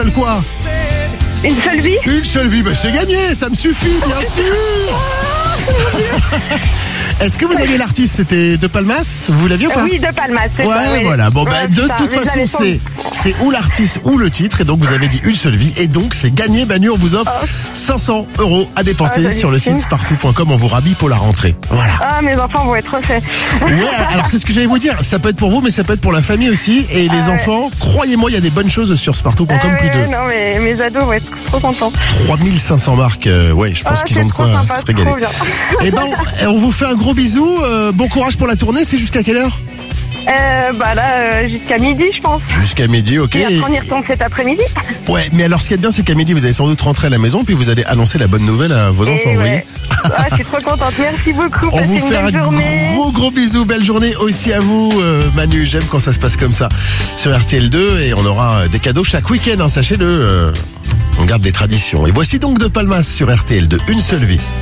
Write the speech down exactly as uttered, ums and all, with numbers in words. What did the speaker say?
Quoi? Une seule vie. Une seule vie, bah c'est gagné, ça me suffit, bien sûr. Est-ce que vous aviez l'artiste? C'était De Palmas? Vous l'aviez ou pas? Oui, De Palmas, c'est Ouais, ça, oui. voilà. Bon, bah, Ouais, de ça, toute mais façon, j'allais c'est, c'est ou l'artiste ou le titre. Et donc, vous avez dit une seule vie. Et donc, c'est gagné. Manu, on vous offre Oh. cinq cents euros à dépenser Ah, sur le site spartou point com. On vous rhabille pour la rentrée. Voilà. Ah, mes enfants vont être refaits. Ouais, alors c'est ce que j'allais vous dire. Ça peut être pour vous, mais ça peut être pour la famille aussi. Et les Ah ouais. enfants, croyez-moi, il y a des bonnes choses sur spartou point com. Ah, Plus ouais, de non, mais mes ados vont être trop contents. trois mille cinq cents marques. Euh, ouais, je pense Ah, qu'ils c'est ont de trop quoi sympa, se régaler. trop bien. Eh ben, on, on vous fait un gros bisou. Euh, bon courage pour la tournée. C'est jusqu'à quelle heure? Euh, bah là, euh, jusqu'à midi, je pense. Jusqu'à midi, ok. Et après, on y retombe cet après-midi. Ouais, mais alors ce qui est bien, c'est qu'à midi, vous allez sans doute rentrer à la maison, puis vous allez annoncer la bonne nouvelle à vos Et enfants, vous voyez. ouais. Ah, je suis trop contente. Merci beaucoup. On Passez vous une fait un belle journée. gros gros bisou, belle journée aussi à vous, euh, Manu. J'aime quand ça se passe comme ça sur R T L deux et on aura des cadeaux chaque week-end, hein, sachez-le. Euh, on garde les traditions. Et voici donc De Palmas sur R T L deux, Une seule vie.